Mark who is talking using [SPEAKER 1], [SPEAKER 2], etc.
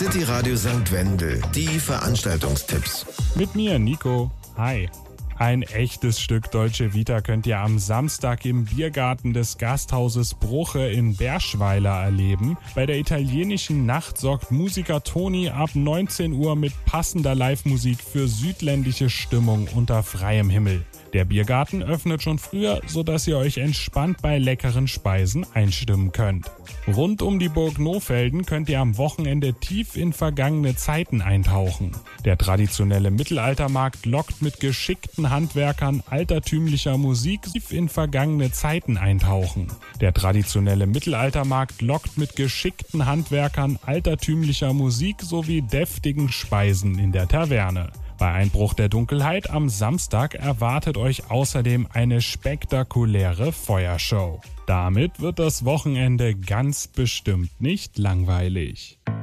[SPEAKER 1] City Radio St. Wendel, die Veranstaltungstipps.
[SPEAKER 2] Mit mir, Nico. Hi. Ein echtes Stück Dolce Vita könnt ihr am Samstag im Biergarten des Gasthauses Bruche in Berschweiler erleben. Bei der italienischen Nacht sorgt Musiker Toni ab 19 Uhr mit passender Live-Musik für südländische Stimmung unter freiem Himmel. Der Biergarten öffnet schon früher, sodass ihr euch entspannt bei leckeren Speisen einstimmen könnt. Rund um die Burg Nohfelden könnt ihr am Wochenende tief in vergangene Zeiten eintauchen. Der traditionelle Mittelaltermarkt lockt mit geschickten Handwerkern altertümlicher Musik tief in vergangene Zeiten eintauchen. Der traditionelle Mittelaltermarkt lockt mit geschickten Handwerkern altertümlicher Musik sowie deftigen Speisen in der Taverne. Bei Einbruch der Dunkelheit am Samstag erwartet euch außerdem eine spektakuläre Feuershow. Damit wird das Wochenende ganz bestimmt nicht langweilig.